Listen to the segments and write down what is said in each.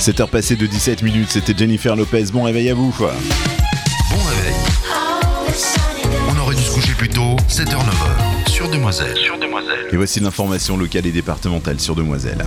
7h passées de 17 minutes, c'était Jennifer Lopez. Bon réveil à vous. Bon réveil. On aurait dû se coucher plus tôt, 7h, 9h, sur Demoiselle. Et voici l'information locale et départementale sur Demoiselle.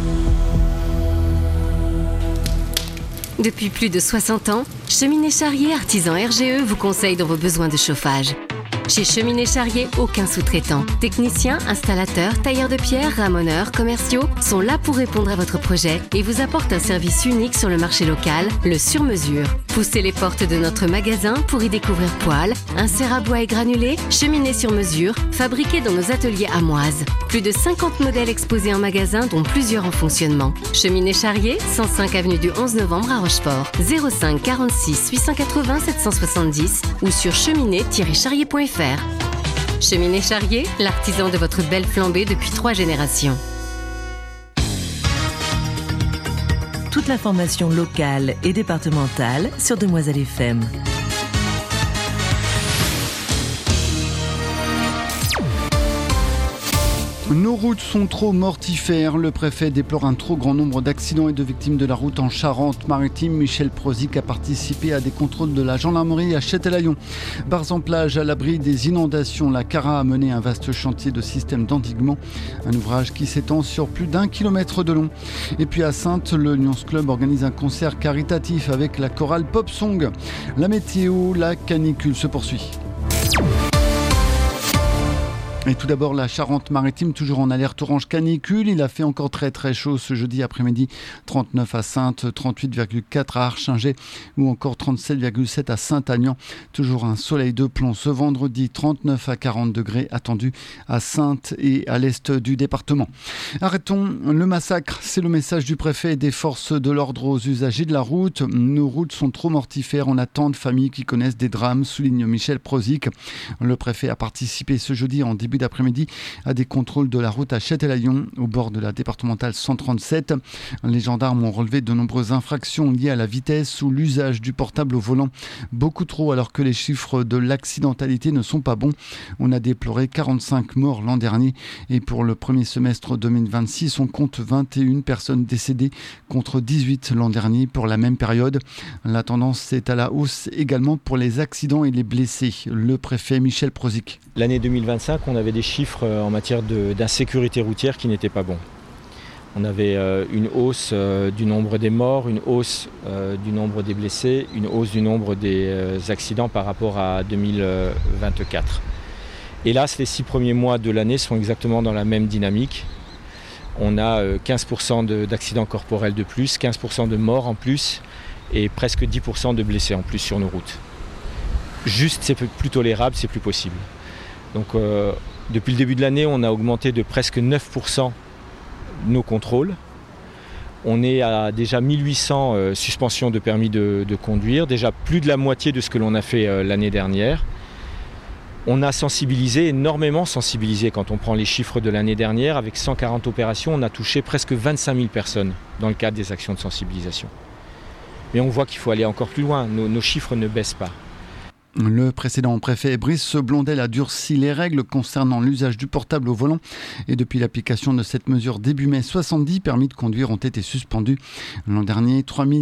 Depuis plus de 60 ans, Cheminée Charrier Artisan RGE vous conseille dans vos besoins de chauffage. Chez Cheminée Charrier, aucun sous-traitant. Techniciens, installateurs, tailleurs de pierre, ramoneurs, commerciaux sont là pour répondre à votre projet et vous apportent un service unique sur le marché local, le sur-mesure. Poussez les portes de notre magasin pour y découvrir poêles, inserts à bois et granulés, cheminées sur mesure, fabriquées dans nos ateliers amoises. Plus de 50 modèles exposés en magasin, dont plusieurs en fonctionnement. Cheminée Charrier, 105 avenue du 11 novembre à Rochefort. 05 46 880 770 ou sur cheminée-charrier.fr. Cheminée Charrier, l'artisan de votre belle flambée depuis 3 générations. Toute l'information locale et départementale sur Demoiselle FM. Nos routes sont trop mortifères. Le préfet déplore un trop grand nombre d'accidents et de victimes de la route en Charente-Maritime. Michel Prozic a participé à des contrôles de la gendarmerie à Châtelaillon. Barzan-Plage, à l'abri des inondations, la CARA a mené un vaste chantier de système d'endiguement. Un ouvrage qui s'étend sur plus d'1 kilomètre de long. Et puis à Saintes, le Lions Club organise un concert caritatif avec la chorale Pop Song. La météo, la canicule se poursuit. Et tout d'abord, la Charente-Maritime, toujours en alerte orange canicule. Il a fait encore très très chaud ce jeudi après-midi. 39 à Saintes, 38,4 à Archinger ou encore 37,7 à Saint-Agnan. Toujours un soleil de plomb ce vendredi. 39 à 40 degrés attendus à Saintes et à l'est du département. Arrêtons le massacre. C'est le message du préfet et des forces de l'ordre aux usagers de la route. Nos routes sont trop mortifères. On a tant de familles qui connaissent des drames, souligne Michel Prozic. Le préfet a participé ce jeudi en début d'après-midi à des contrôles de la route à Châtelaillon au bord de la départementale 137. Les gendarmes ont relevé de nombreuses infractions liées à la vitesse ou l'usage du portable au volant. Beaucoup trop alors que les chiffres de l'accidentalité ne sont pas bons. On a déploré 45 morts l'an dernier et pour le premier semestre 2026, on compte 21 personnes décédées contre 18 l'an dernier pour la même période. La tendance est à la hausse également pour les accidents et les blessés. Le préfet Michel Prozic. L'année 2025, on avait des chiffres en matière d'insécurité routière qui n'étaient pas bons. On avait une hausse du nombre des morts, une hausse du nombre des blessés, une hausse du nombre des accidents par rapport à 2024. Hélas, les 6 premiers mois de l'année sont exactement dans la même dynamique. On a 15% d'accidents corporels de plus, 15% de morts en plus et presque 10% de blessés en plus sur nos routes. Juste, c'est plus tolérable, c'est plus possible. Donc depuis le début de l'année, on a augmenté de presque 9% nos contrôles. On est à déjà 1800 suspensions de permis de conduire, déjà plus de la moitié de ce que l'on a fait l'année dernière. On a énormément sensibilisé quand on prend les chiffres de l'année dernière. Avec 140 opérations, on a touché presque 25 000 personnes dans le cadre des actions de sensibilisation. Mais on voit qu'il faut aller encore plus loin, nos chiffres ne baissent pas. Le précédent préfet Brice Blondel a durci les règles concernant l'usage du portable au volant et depuis l'application de cette mesure début mai, 70 permis de conduire ont été suspendus. L'an dernier,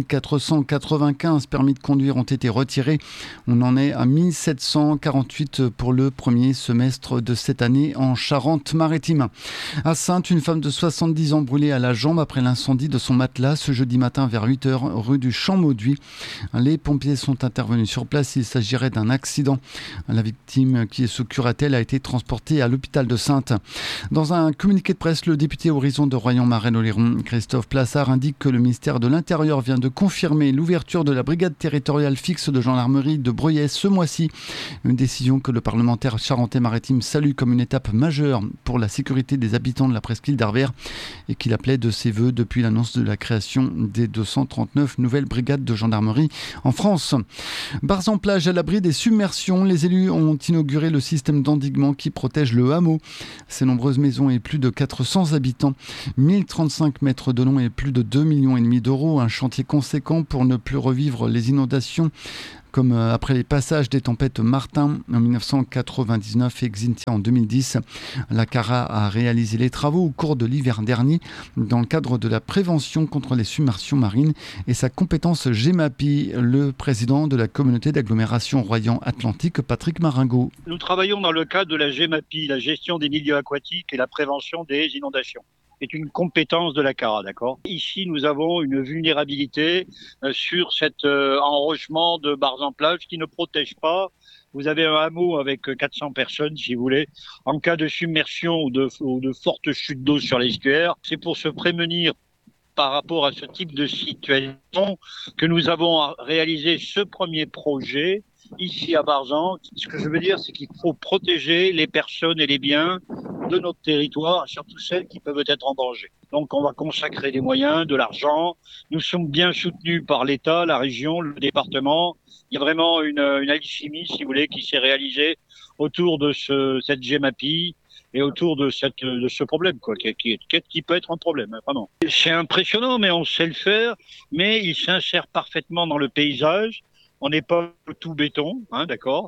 3495 permis de conduire ont été retirés. On en est à 1748 pour le premier semestre de cette année en Charente-Maritime. À Saintes, une femme de 70 ans brûlée à la jambe après l'incendie de son matelas ce jeudi matin vers 8h rue du Champ-Mauduit. Les pompiers sont intervenus sur place. Il s'agirait d'un accident. La victime, qui est sous curatelle, a été transportée à l'hôpital de Saintes. Dans un communiqué de presse, le député Horizon de Royan-Marais-Oléron, Christophe Plassard, indique que le ministère de l'Intérieur vient de confirmer l'ouverture de la brigade territoriale fixe de gendarmerie de Breuillès ce mois-ci. Une décision que le parlementaire charentais-maritime salue comme une étape majeure pour la sécurité des habitants de la presqu'île d'Arvers et qu'il appelait de ses voeux depuis l'annonce de la création des 239 nouvelles brigades de gendarmerie en France. Barzan-Plage, à l'abri des submersions, les élus ont inauguré le système d'endiguement qui protège le hameau. Ces nombreuses maisons et plus de 400 habitants, 1035 mètres de long et plus de 2,5 millions d'euros. Un chantier conséquent pour ne plus revivre les inondations comme après les passages des tempêtes Martin en 1999 et Xynthia en 2010. La CARA a réalisé les travaux au cours de l'hiver dernier dans le cadre de la prévention contre les submersions marines et sa compétence GEMAPI. Le président de la communauté d'agglomération Royan-Atlantique, Patrick Maringo. Nous travaillons dans le cadre de la GEMAPI, la gestion des milieux aquatiques et la prévention des inondations. C'est une compétence de la CARA, d'accord ? Ici, nous avons une vulnérabilité sur cet enrochement de barres en plage qui ne protège pas. Vous avez un hameau avec 400 personnes, si vous voulez. En cas de submersion ou de forte chute d'eau sur l'estuaire, c'est pour se prémunir par rapport à ce type de situation que nous avons réalisé ce premier projet ici à Barzan. Ce que je veux dire, c'est qu'il faut protéger les personnes et les biens de notre territoire, surtout celles qui peuvent être en danger. Donc on va consacrer des moyens, de l'argent. Nous sommes bien soutenus par l'État, la région, le département. Il y a vraiment une alchimie, si vous voulez, qui s'est réalisée autour de cette GEMAPI et autour de ce problème, quoi, qui peut être un problème, hein, vraiment. C'est impressionnant, mais on sait le faire, mais il s'insère parfaitement dans le paysage. On n'est pas tout béton, hein, d'accord.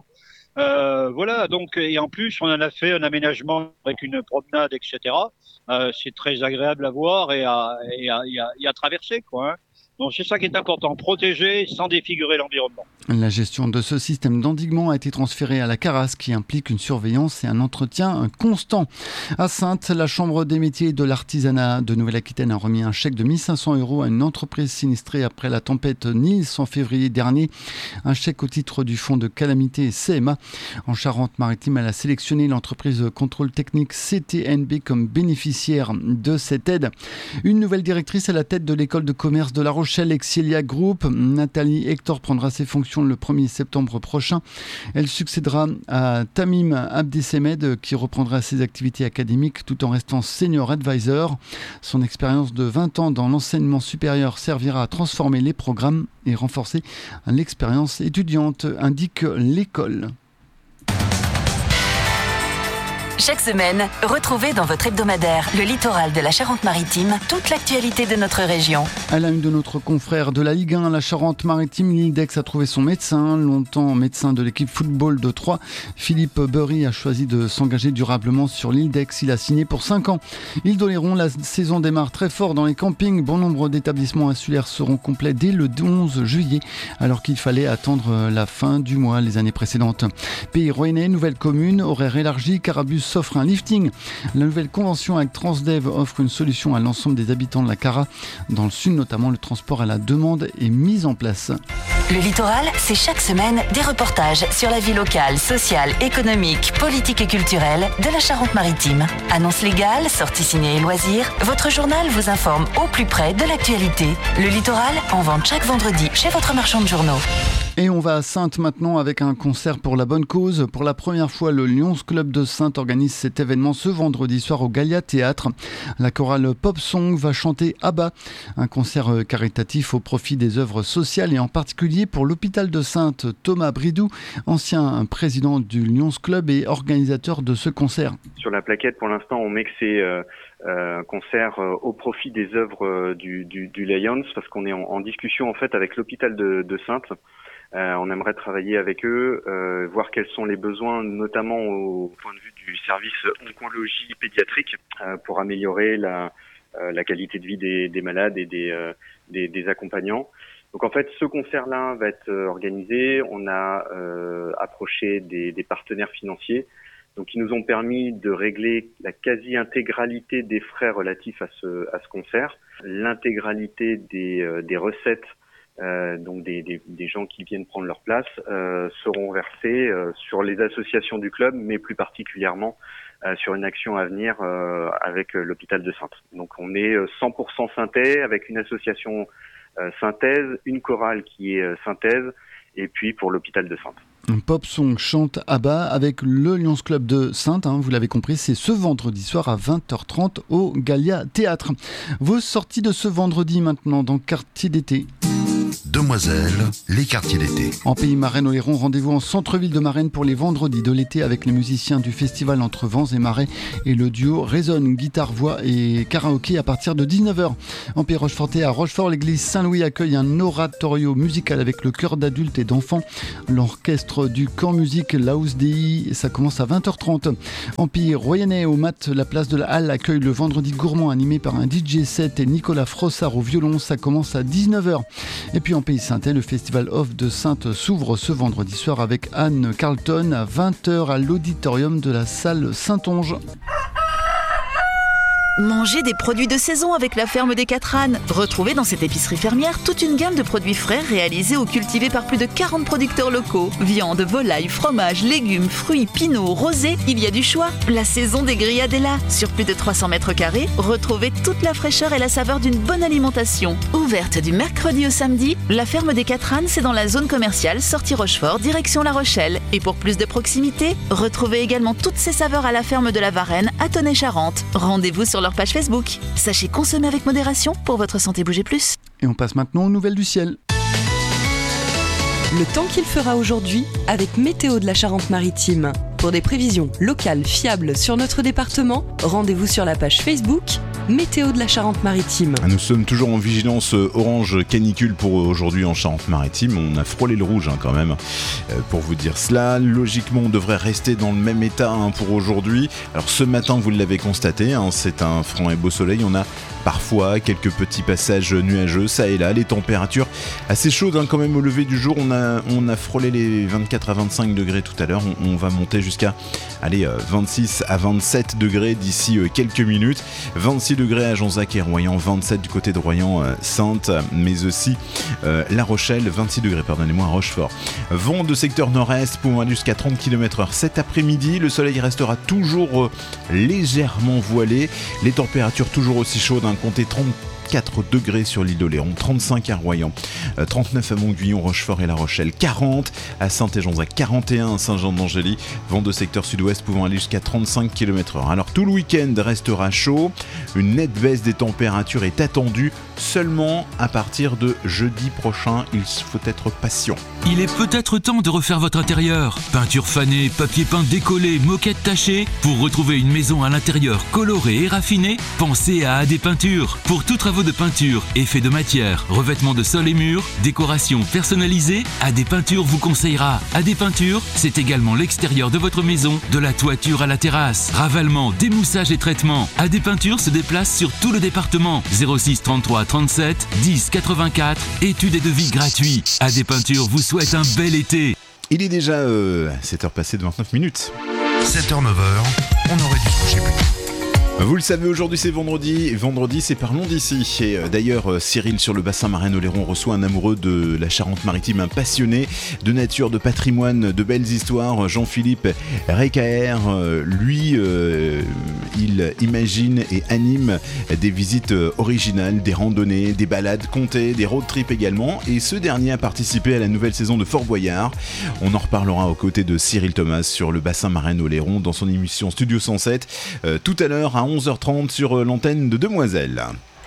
Voilà, donc, et en plus, on en a fait un aménagement avec une promenade, etc. C'est très agréable à voir et à traverser, quoi, hein. Donc c'est ça qui est important, protéger sans défigurer l'environnement. La gestion de ce système d'endiguement a été transférée à la CARA, qui implique une surveillance et un entretien constant. À Saintes, la Chambre des métiers et de l'artisanat de Nouvelle-Aquitaine a remis un chèque de 1 500 € à une entreprise sinistrée après la tempête Nils en février dernier. Un chèque au titre du fonds de calamité CMA. En Charente-Maritime, elle a sélectionné l'entreprise Contrôle Technique CTNB comme bénéficiaire de cette aide. Une nouvelle directrice à la tête de l'école de commerce de La Rochelle, Excelia Group. Nathalie Hector prendra ses fonctions le 1er septembre prochain. Elle succédera à Tamim Abdesemed qui reprendra ses activités académiques tout en restant senior advisor. Son expérience de 20 ans dans l'enseignement supérieur servira à transformer les programmes et renforcer l'expérience étudiante, indique l'école. Chaque semaine, retrouvez dans votre hebdomadaire Le Littoral de la Charente-Maritime toute l'actualité de notre région. À la une de notre confrère de la Ligue 1, la Charente-Maritime, l'Ildex a trouvé son médecin. Longtemps médecin de l'équipe football de Troyes, Philippe Bury a choisi de s'engager durablement sur l'Ildex. Il a signé pour 5 ans. Île d'Oléron, la saison démarre très fort dans les campings. Bon nombre d'établissements insulaires seront complets dès le 11 juillet, alors qu'il fallait attendre la fin du mois les années précédentes. Pays Rouennais, nouvelle commune, horaire élargi, Carabus s'offre un lifting. La nouvelle convention avec Transdev offre une solution à l'ensemble des habitants de la Cara. Dans le sud, notamment, le transport à la demande est mis en place. Le Littoral, c'est chaque semaine des reportages sur la vie locale, sociale, économique, politique et culturelle de la Charente-Maritime. Annonces légales, sorties ciné et loisirs, votre journal vous informe au plus près de l'actualité. Le Littoral, en vente chaque vendredi chez votre marchand de journaux. Et on va à Saintes maintenant avec un concert pour la bonne cause. Pour la première fois, le Lions Club de Saintes organise cet événement ce vendredi soir au Gallia Théâtre. La chorale Pop Song va chanter ABBA, un concert caritatif au profit des œuvres sociales et en particulier pour l'hôpital de Saintes. Thomas Bridou, ancien président du Lions Club et organisateur de ce concert. Sur la plaquette, pour l'instant, on met que c'est un concert au profit des œuvres du Lions, parce qu'on est en discussion en fait avec l'hôpital de Saintes. On aimerait travailler avec eux, voir quels sont les besoins, notamment au point de vue du service oncologie pédiatrique, pour améliorer la qualité de vie des malades et des accompagnants. Donc en fait, ce concert-là va être organisé. On a approché des partenaires financiers, donc qui nous ont permis de régler la quasi-intégralité des frais relatifs à ce concert, l'intégralité des recettes. Donc des gens qui viennent prendre leur place seront versés sur les associations du club, mais plus particulièrement sur une action à venir avec l'hôpital de Saintes. Donc on est 100% Saintais avec une association synthèse, une chorale qui est synthèse, et puis pour l'hôpital de Saintes. Pop Song chante ABBA avec le Lions Club de Saintes, vous l'avez compris, c'est ce vendredi soir à 20h30 au Gallia Théâtre. Vos sorties de ce vendredi maintenant dans Quartier d'été. Demoiselles, les quartiers d'été. En pays Marennes-Oléron, rendez-vous en centre-ville de Marennes pour les vendredis de l'été avec les musiciens du festival Entre Vents et Marais et le duo Résonne, guitare, voix et karaoké à partir de 19h. En pays Rochefortais, à Rochefort, l'église Saint-Louis accueille un oratorio musical avec le chœur d'adultes et d'enfants. L'orchestre du camp musique Laus Dei, ça commence à 20h30. En pays Royannais, au Mat, la place de la Halle accueille le vendredi gourmand animé par un DJ set et Nicolas Frossard au violon, ça commence à 19h. Et puis en pays Saintais, le festival Off de Sainte s'ouvre ce vendredi soir avec Anne Carlton à 20h à l'auditorium de la salle Saint-Onge. Mangez des produits de saison avec la ferme des 4 ânes. Retrouvez dans cette épicerie fermière toute une gamme de produits frais réalisés ou cultivés par plus de 40 producteurs locaux. Viande, volaille, fromage, légumes, fruits, pinots, rosés, il y a du choix. La saison des grillades est là. Sur plus de 300 mètres carrés, retrouvez toute la fraîcheur et la saveur d'une bonne alimentation. Ouverte du mercredi au samedi, la ferme des 4 ânes, c'est dans la zone commerciale sortie Rochefort, direction La Rochelle. Et pour plus de proximité, retrouvez également toutes ces saveurs à la ferme de la Varenne à Tonnay-Charente. Rendez-vous sur leur page Facebook. Sachez consommer avec modération pour votre santé. Bougez plus. Et on passe maintenant aux nouvelles du ciel. Le temps qu'il fera aujourd'hui avec Météo de la Charente-Maritime. Pour des prévisions locales fiables sur notre département, rendez-vous sur la page Facebook Météo de la Charente-Maritime. Nous sommes toujours en vigilance orange canicule pour aujourd'hui en Charente-Maritime. On a frôlé le rouge quand même pour vous dire cela. Logiquement, on devrait rester dans le même état pour aujourd'hui. Alors ce matin, vous l'avez constaté, c'est un franc et beau soleil. On a parfois quelques petits passages nuageux, ça et là. Les températures assez chaudes quand même au lever du jour. On a frôlé les 24 à 25 degrés tout à l'heure. On va monter jusqu'à 26 à 27 degrés d'ici quelques minutes. 26 degrés à Jonzac et Royan, 27 du côté de Royan, Sainte, mais aussi La Rochelle, 26 degrés, pardonnez-moi, à Rochefort. Vent de secteur nord-est pouvant aller jusqu'à 30 km/h cet après-midi. Le soleil restera toujours légèrement voilé. Les températures toujours aussi chaudes, comptez 34 degrés sur l'île d'Oléron, 35 à Royan, 39 à Montguillon, Rochefort et La Rochelle, 40 à Saint-Éjonzac, 41 à Saint-Jean-d'Angély, vent de secteur sud-ouest pouvant aller jusqu'à 35 km/h. Alors tout le week-end restera chaud, une nette baisse des températures est attendue seulement à partir de jeudi prochain, il faut être patient. Il est peut-être temps de refaire votre intérieur. Peinture fanée, papier peint décollé, moquette tachée. Pour retrouver une maison à l'intérieur colorée et raffinée, pensez à AD Peinture. Pour tout travaux de peinture, effets de matière, revêtement de sol et murs, décoration personnalisée, AD Peinture vous conseillera. AD Peinture, c'est également l'extérieur de votre maison, de la toiture à la terrasse. Ravalement, démoussage et traitement. AD Peinture se déplace sur tout le département. 06 33 37 10 84. Études et devis gratuits. AD Peinture vous souhaite un bel été. Il est déjà 7h passées de 29 minutes. 7h, 9h, on aurait dû se coucher plus tôt. Vous le savez, aujourd'hui c'est vendredi, vendredi c'est Parlons d'ici. Et d'ailleurs, Cyril sur le bassin Marennes-Oléron reçoit un amoureux de la Charente-Maritime, un passionné de nature, de patrimoine, de belles histoires, Jean-Philippe Recaer. Lui, il imagine et anime des visites originales, des randonnées, des balades comptées, des road trips également. Et ce dernier a participé à la nouvelle saison de Fort Boyard. On en reparlera aux côtés de Cyril Thomas sur le bassin Marennes-Oléron dans son émission Studio 107 tout à l'heure à 11h30 sur l'antenne de Demoiselles.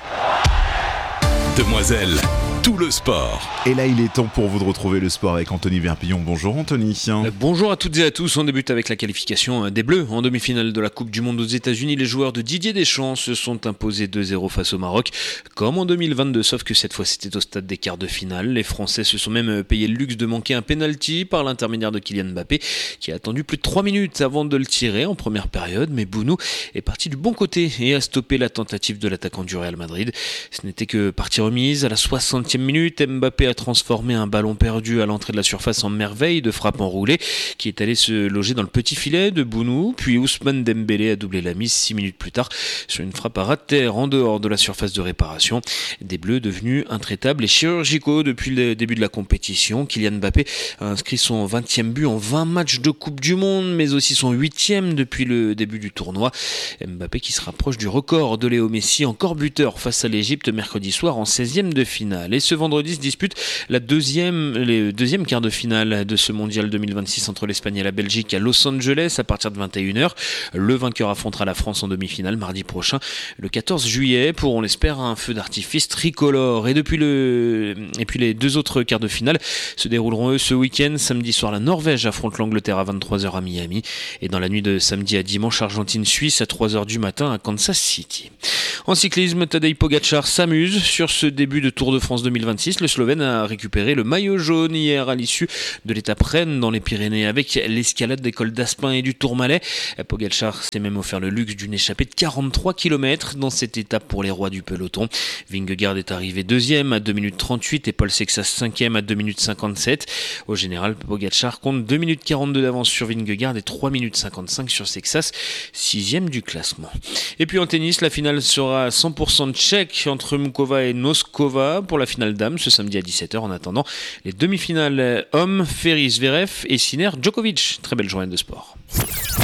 Demoiselles, tout le sport. Et là, il est temps pour vous de retrouver le sport avec Anthony Verpillon. Bonjour Anthony. Bonjour à toutes et à tous. On débute avec la qualification des Bleus. En demi-finale de la Coupe du Monde aux États-Unis, les joueurs de Didier Deschamps se sont imposés 2-0 face au Maroc, comme en 2022, sauf que cette fois c'était au stade des quarts de finale. Les Français se sont même payé le luxe de manquer un penalty par l'intermédiaire de Kylian Mbappé, qui a attendu plus de 3 minutes avant de le tirer en première période, mais Bounou est parti du bon côté et a stoppé la tentative de l'attaquant du Real Madrid. Ce n'était que partie remise. À la 60e minute, Mbappé a transformé un ballon perdu à l'entrée de la surface en merveille de frappe enroulée qui est allé se loger dans le petit filet de Bounou, puis Ousmane Dembélé a doublé la mise 6 minutes plus tard sur une frappe à ras de terre en dehors de la surface de réparation. Des Bleus devenus intraitables et chirurgicaux depuis le début de la compétition. Kylian Mbappé a inscrit son 20e but en 20 matchs de Coupe du Monde, mais aussi son 8e depuis le début du tournoi. Mbappé qui se rapproche du record de Léo Messi, encore buteur face à l'Égypte mercredi soir en 16e de finale. Et Et ce vendredi se dispute les deuxième quart de finale de ce mondial 2026 entre l'Espagne et la Belgique à Los Angeles à partir de 21h. Le vainqueur affrontera la France en demi-finale mardi prochain, le 14 juillet, pour, on l'espère, un feu d'artifice tricolore. Et puis les deux autres quarts de finale se dérouleront ce week-end. Samedi soir, la Norvège affronte l'Angleterre à 23h à Miami. Et dans la nuit de samedi à dimanche, Argentine-Suisse à 3h du matin à Kansas City. En cyclisme, Tadej Pogačar s'amuse sur ce début de Tour de France 2026. Le Slovène a récupéré le maillot jaune hier à l'issue de l'étape Rennes dans les Pyrénées avec l'escalade des cols d'Aspin et du Tourmalet. Pogačar s'est même offert le luxe d'une échappée de 43 km dans cette étape pour les rois du peloton. Vingegaard est arrivé deuxième à 2 minutes 38 et Paul Sexas cinquième à 2 minutes 57. Au général, Pogačar compte 2 minutes 42 d'avance sur Vingegaard et 3 minutes 55 sur Sexas, sixième du classement. Et puis en tennis, la finale sera 100% tchèque entre Mukova et Noskova pour la finale dames ce samedi à 17h. En attendant, les demi-finales hommes, Ferry Zverev et Sinner Djokovic. Très belle journée de sport.